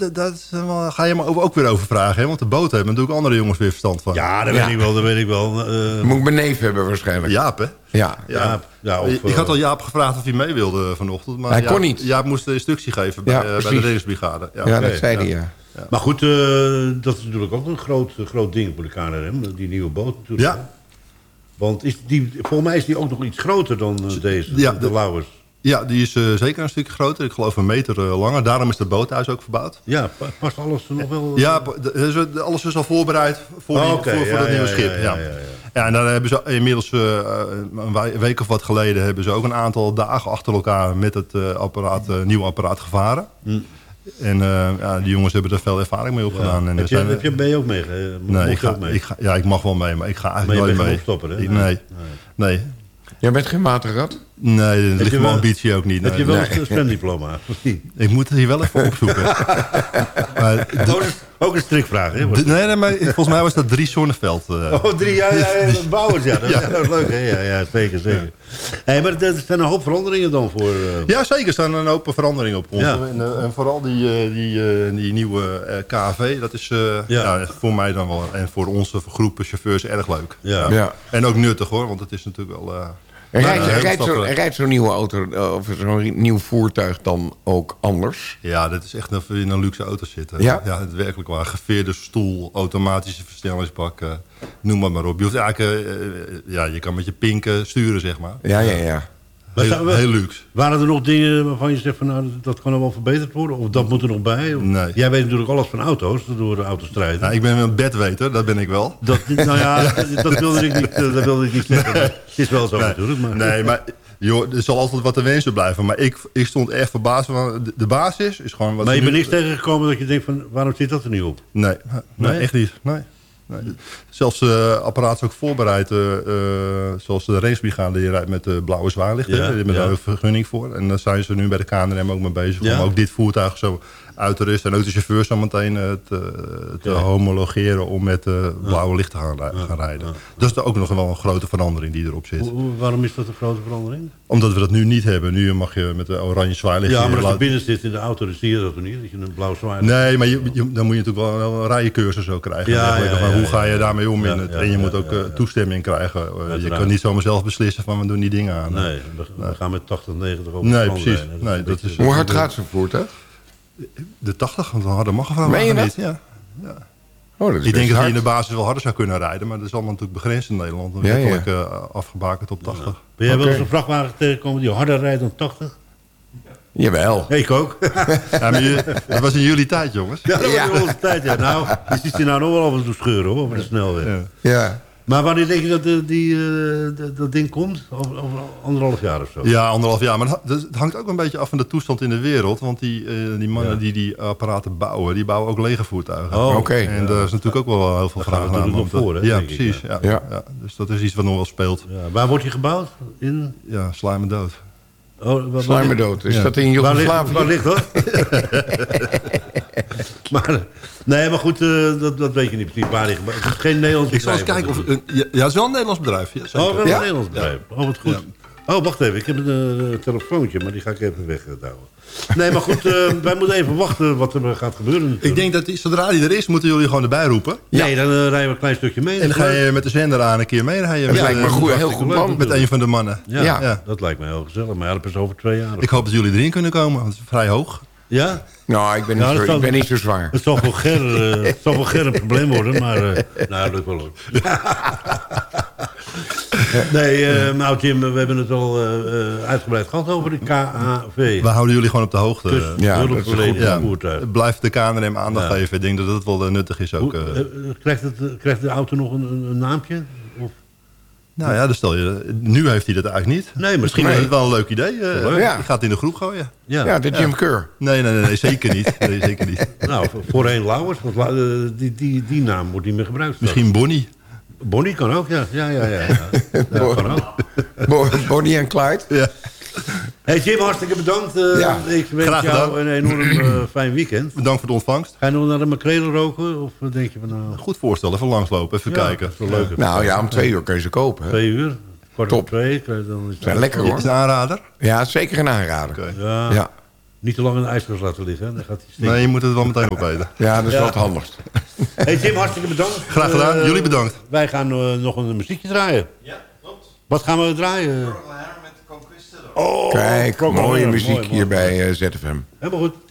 ga je me ook weer over vragen. Hè? Want de boot hebben natuurlijk andere jongens weer verstand van. Ja, dat weet ik wel. Moet ik mijn neef hebben waarschijnlijk. Jaap, hè? Ja. Ik had al Jaap gevraagd of hij mee wilde vanochtend. Maar hij kon niet. Jaap moest de instructie geven bij de reddingsbrigade. Ja, dat zei hij, ja. Maar goed, dat is natuurlijk ook een groot ding voor de KNRM. Die nieuwe boot natuurlijk. Ja. Want volgens mij is die ook nog iets groter dan deze, de Lauwers. Ja, die is zeker een stukje groter. Ik geloof een meter langer. Daarom is het boothuis ook verbouwd. Ja, past alles nog wel? Ja, alles is al voorbereid voor dat nieuwe schip. Ja, en dan hebben ze inmiddels een week of wat geleden... hebben ze ook een aantal dagen achter elkaar met het nieuwe apparaat gevaren. En die jongens hebben er veel ervaring mee opgedaan. En ben je ook mee? Nee, ik mag wel mee, maar ik ga eigenlijk nooit mee. Stoppen, hè? Nee. Jij bent geen waterrat? Nee, dat ligt mijn ambitie ook niet. Heb je wel een zwemdiploma? Ik moet het hier wel even opzoeken. Ook een strikvraag, hè? Nee, maar volgens mij was dat 3 Zonneveld. 3 jaar bouwers, ja. Dat is leuk, hè? Ja, zeker. Hey, maar er zijn een hoop veranderingen dan voor... Ja, zeker. Er staan een hoop veranderingen op ons. Ja. En vooral die nieuwe KAV, dat is voor mij dan wel... en voor onze groepen chauffeurs erg leuk. Ja. En ook nuttig, hoor, want het is natuurlijk wel... Rijdt zo'n nieuwe auto of zo'n nieuw voertuig dan ook anders? Ja, dat is echt in een luxe auto zitten. Ja? Ja, het werkelijk waar. Geveerde stoel, automatische versnellingsbak, noem maar op. Je hoeft eigenlijk, je kan met je pinken sturen, zeg maar. Ja. Heel luxe. Waren er nog dingen waarvan je zegt van dat kan er wel verbeterd worden? Of dat moet er nog bij? Nee. Jij weet natuurlijk alles van auto's, door de autostrijden. Ja, ik ben een bedweter, dat ben ik wel. Dat wilde ik niet zeggen. Het is wel zo natuurlijk. Maar... Nee, maar joh, er zal altijd wat te wensen blijven. Maar ik stond echt verbaasd. Van de basis is gewoon... Wat maar je bent niks tegengekomen dat je denkt van, waarom zit dat er niet op? Nee, echt niet. Nee. Zelfs apparaat is ook voorbereid. Zoals de racebrigade die rijdt met de blauwe zwaarlichten. Daar hebben we een vergunning voor. En daar zijn ze nu bij de KNRM ook mee bezig. Om ook dit voertuig zo uit te rusten. En ook de chauffeur zo meteen te homologeren om met blauwe licht te gaan rijden. Dat is ook nog wel een grote verandering die erop zit. Waarom is dat een grote verandering? Omdat we dat nu niet hebben. Nu mag je met de oranje zwaarlicht... Ja, maar als je binnen zit in de auto, dan zie je dat niet. Dat je een blauw zwaarlicht... Nee, maar dan moet je natuurlijk wel een rijcursus ook krijgen. Hoe ga je daarmee om? En je moet ook toestemming krijgen. Je kan niet zomaar zelf beslissen van we doen die dingen aan. Nee, we gaan met 80, 90 over. Nee, precies. Hoe hard gaat zo'n voertuig? De 80, want een harde mag er niet. Ja. Oh, dat is ik denk dat hard. je in de basis wel harder zou kunnen rijden. Maar dat is allemaal natuurlijk begrensd in Nederland. Dan werkelijk afgebakend op 80. Ben jij wel eens een vrachtwagen tegengekomen die harder rijdt dan 80? Jawel. Ik ook. Dat was in jullie tijd, jongens. Ja, dat was in onze tijd. Ja. Nou, je ziet die nou nog wel af en toe scheuren, hoor, over de snelweg. Ja. Maar wanneer denk je dat ding komt? Over 1,5 jaar of zo? Ja, 1,5 jaar. Maar het hangt ook een beetje af van de toestand in de wereld. Want die mannen die apparaten bouwen, die bouwen ook legervoertuigen. Oh, oké. En daar is natuurlijk ook wel heel veel vraag naar. Nog voor, hè, ja, precies. Ja. Dus dat is iets wat nog wel speelt. Ja. Waar wordt die gebouwd? Ja, sla me dood. Sla me dood. Is dat in Joegoslavië? Waar ligt dat? maar goed, dat weet je niet precies waar die gebouwd is. Het is geen Nederlands bedrijf. Ik zal eens kijken of... Ja, het is wel een Nederlands bedrijf. Ja, wel een Nederlands bedrijf. Oh, wat goed. Ja. Oh, wacht even. Ik heb een telefoontje, maar die ga ik even weghouden. Nee, maar goed, wij moeten even wachten wat er gaat gebeuren. Natuurlijk. Ik denk dat zodra die er is, moeten jullie gewoon erbij roepen. Nee, dan rijden we een klein stukje mee. En dan ga je met de zender aan een keer meerijden. Dat lijkt me goed, heel goed plan. Met een van de mannen. Ja, dat lijkt me heel gezellig. Maar dat is over 2 jaar. Ik hoop dat jullie erin kunnen komen, want het is vrij hoog. Ja? Nou, ik ben niet zo zwaar. Het zal wel Ger een probleem worden, maar dat lukt wel ook. Nee, nou Jim, we hebben het al uitgebreid gehad over de KAV. We houden jullie gewoon op de hoogte. Dus hulpverlening voertuig. Blijf de KNRM aandacht geven. Ik denk dat dat wel nuttig is ook. Krijgt de auto nog een naampje? Of? Nou ja, dan stel je... Nu heeft hij dat eigenlijk niet. Nee, misschien is het wel een leuk idee. Ja. Je gaat in de groep gooien. Ja, de Jim Kerr. Nee, zeker niet. Nee, zeker niet. Nou, voorheen Lauwers, want die naam wordt niet meer gebruikt. Misschien Bonnie. Bonnie kan ook, ja. Kan ook. Bonnie en Clyde. Ja. Hey Jim, hartstikke bedankt. Ik wens jou een enorm fijn weekend. Bedankt voor de ontvangst. Ga je nog naar de makrelen roken? Of denk je van nou... Goed voorstel, even langslopen, even kijken. Dat is wel leuk. Nou ja, om 2 uur kun je ze kopen. Hè? 2 uur? Kwart Top. op 2. Dan is zijn lekker hoor. Is het een aanrader? Ja, zeker een aanrader. Okay. Ja. Niet te lang in de ijskast laten liggen. Hè? Dan gaat hij nee, je moet het wel meteen opeten. Ja, dat is wel het handigst. Hey Jim, hartstikke bedankt. Graag gedaan. Jullie bedankt. Wij gaan nog een muziekje draaien. Ja, klopt. Wat gaan we draaien? Procol Harum met de Conquistador. Oh, Kijk, Procol mooie Harum, muziek mooi. hier bij ZFM. Helemaal goed.